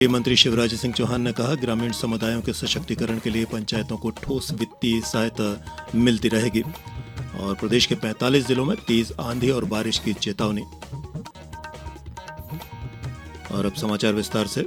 गृह मंत्री शिवराज सिंह चौहान ने कहा, ग्रामीण समुदायों के सशक्तिकरण के लिए पंचायतों को ठोस वित्तीय सहायता मिलती रहेगी। और प्रदेश के 45 जिलों में तेज आंधी और बारिश की चेतावनी। और अब समाचार विस्तार से।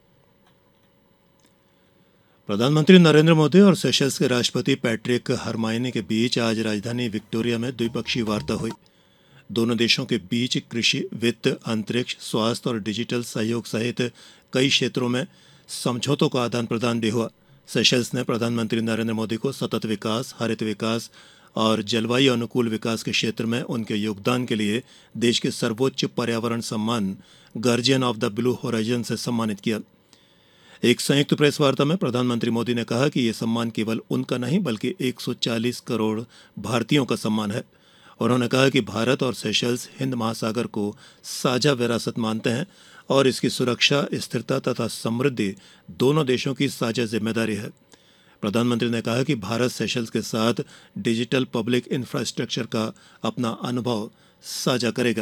प्रधानमंत्री नरेंद्र मोदी और सेशल्स के राष्ट्रपति पैट्रिक हरमाइनी के बीच आज राजधानी विक्टोरिया में द्विपक्षीय वार्ता हुई। दोनों देशों के बीच कृषि, वित्त, अंतरिक्ष, स्वास्थ्य और डिजिटल सहयोग सहित कई क्षेत्रों में समझौतों का आदान प्रदान भी हुआ। सेशल्स ने प्रधानमंत्री नरेंद्र मोदी को सतत विकास, हरित विकास और जलवायु अनुकूल विकास के क्षेत्र में उनके योगदान के लिए देश के सर्वोच्च पर्यावरण सम्मान guardian of the blue horizon से सम्मानित किया। एक संयुक्त प्रेस वार्ता में प्रधानमंत्री मोदी ने कहा कि यह सम्मान केवल उनका नहीं बल्कि 140 करोड़ भारतीयों का सम्मान है। उन्होंने कहा कि भारत और सेशल्स हिंद महासागर को साझा विरासत मानते हैं और इसकी सुरक्षा, स्थिरता तथा समृद्धि दोनों देशों की साझा जिम्मेदारी है। प्रधानमंत्री ने कहा कि भारत सेशल्स के साथ डिजिटल पब्लिक इंफ्रास्ट्रक्चर का अपना अनुभव साझा करेगा।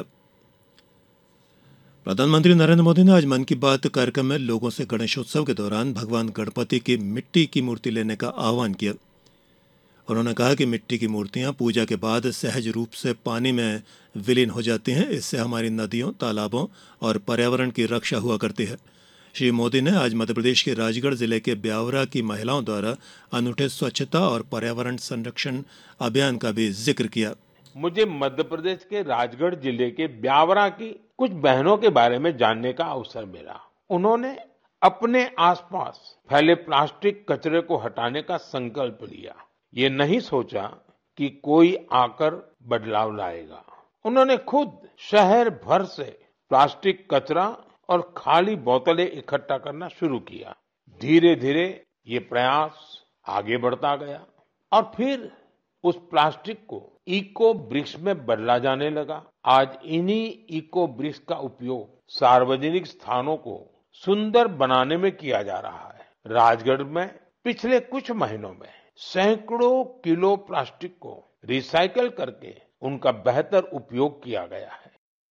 प्रधानमंत्री नरेंद्र मोदी ने आज मन की बात कार्यक्रम में लोगों से गणेशोत्सव के दौरान भगवान गणपति की मिट्टी की मूर्ति लेने का आह्वान किया। उन्होंने कहा कि मिट्टी की मूर्तियां पूजा के बाद सहज रूप से पानी में विलीन हो जाती हैं। इससे हमारी नदियों, तालाबों और पर्यावरण की रक्षा हुआ करती है। श्री मोदी ने आज मध्यप्रदेश के राजगढ़ जिले के ब्यावरा की महिलाओं द्वारा अनूठे स्वच्छता और पर्यावरण संरक्षण अभियान का भी जिक्र किया। मुझे मध्य प्रदेश के राजगढ़ जिले के ब्यावरा की कुछ बहनों के बारे में जानने का अवसर मिला। उन्होंने अपने आसपास फैले प्लास्टिक कचरे को हटाने का संकल्प लिया। ये नहीं सोचा कि कोई आकर बदलाव लाएगा। उन्होंने खुद शहर भर से प्लास्टिक कचरा और खाली बोतलें इकट्ठा करना शुरू किया। धीरे धीरे ये प्रयास आगे बढ़ता गया और फिर उस प्लास्टिक को इको ब्रिक्स में बदला जाने लगा। आज इन्हीं इको ब्रिक्स का उपयोग सार्वजनिक स्थानों को सुंदर बनाने में किया जा रहा है। राजगढ़ में पिछले कुछ महीनों में सैकड़ों किलो प्लास्टिक को रिसाइकल करके उनका बेहतर उपयोग किया गया है।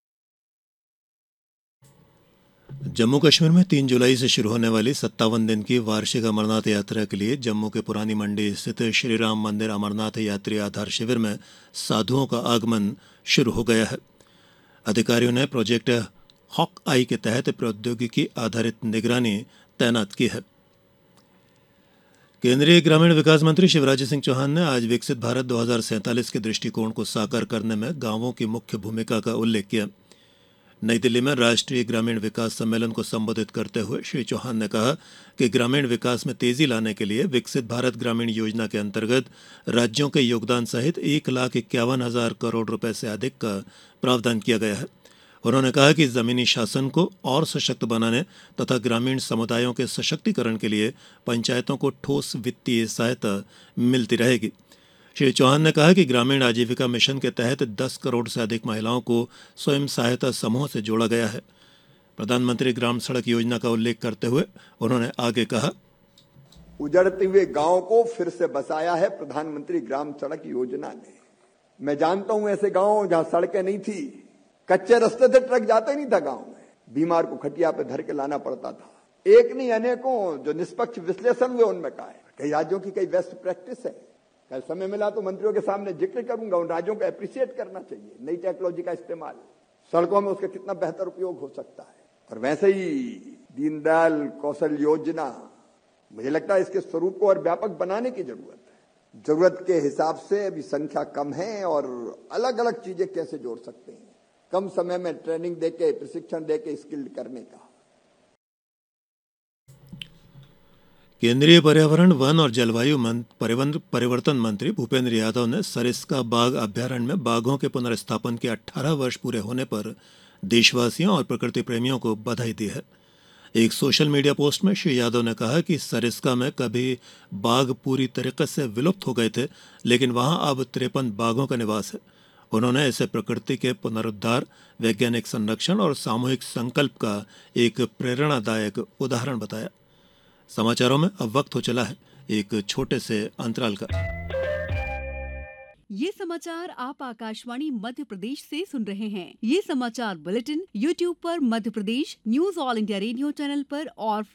जम्मू कश्मीर में 3 जुलाई से शुरू होने वाली 57 दिन की वार्षिक अमरनाथ यात्रा के लिए जम्मू के पुरानी मंडी स्थित श्री राम मंदिर अमरनाथ यात्री आधार शिविर में साधुओं का आगमन शुरू हो गया है। अधिकारियों ने प्रोजेक्ट हॉक आई के तहत प्रौद्योगिकी आधारित निगरानी तैनात की है। केंद्रीय ग्रामीण विकास मंत्री शिवराज सिंह चौहान ने आज विकसित भारत 2047 के दृष्टिकोण को साकार करने में गांवों की मुख्य भूमिका का उल्लेख किया। नई दिल्ली में राष्ट्रीय ग्रामीण विकास सम्मेलन को संबोधित करते हुए श्री चौहान ने कहा कि ग्रामीण विकास में तेजी लाने के लिए विकसित भारत ग्रामीण योजना के अंतर्गत राज्यों के योगदान सहित 1,51,000 करोड़ रुपए से अधिक का प्रावधान किया गया है। उन्होंने कहा कि जमीनी शासन को और सशक्त बनाने तथा ग्रामीण समुदायों के सशक्तिकरण के लिए पंचायतों को ठोस वित्तीय सहायता मिलती रहेगी। श्री चौहान ने कहा कि ग्रामीण आजीविका मिशन के तहत 10 करोड़ से अधिक महिलाओं को स्वयं सहायता समूह से जोड़ा गया है। प्रधानमंत्री ग्राम सड़क योजना का उल्लेख करते हुए उन्होंने आगे कहा, उजड़ते हुए गांव को फिर से बसाया है प्रधानमंत्री ग्राम सड़क योजना ने। मैं जानता हूं ऐसे गांव जहां सड़कें नहीं थी, कच्चे रास्ते से ट्रक जाते नहीं था गांव में, बीमार को खटिया पे धर के लाना पड़ता था। एक नहीं अनेकों जो निष्पक्ष विश्लेषण हुए उनमें कहा है कई राज्यों की कई बेस्ट प्रैक्टिस है। कल समय मिला तो मंत्रियों के सामने जिक्र करूंगा, उन राज्यों को एप्रिशिएट करना चाहिए। नई टेक्नोलॉजी का इस्तेमाल, सड़कों में उसका कितना बेहतर उपयोग हो सकता है। और वैसे ही दीनदयाल कौशल योजना, मुझे लगता है इसके स्वरूप को और व्यापक बनाने की जरूरत है। जरूरत के हिसाब से अभी संख्या कम है और अलग अलग चीजें कैसे जोड़ सकते हैं, कम समय में ट्रेनिंग देके, प्रशिक्षण देके स्किल्ड करने का। केंद्रीय पर्यावरण, वन और जलवायु परिवर्तन मंत्री भूपेंद्र यादव ने सरिस्का बाघ अभ्यारण्य में बाघों के पुनर्स्थापन के 18 वर्ष पूरे होने पर देशवासियों और प्रकृति प्रेमियों को बधाई दी है। एक सोशल मीडिया पोस्ट में श्री यादव ने कहा कि सरिस्का में कभी बाघ पूरी तरीके से विलुप्त हो गए थे, लेकिन वहां अब 53 बाघों का निवास है। उन्होंने इसे प्रकृति के पुनरुद्धार, वैज्ञानिक संरक्षण और सामूहिक संकल्प का एक प्रेरणादायक उदाहरण बताया। समाचारों में अब वक्त हो चला है एक छोटे से अंतराल का। ये समाचार आप आकाशवाणी मध्य प्रदेश से सुन रहे हैं। ये समाचार बुलेटिन YouTube पर Madhya Pradesh news all India radio channel पर और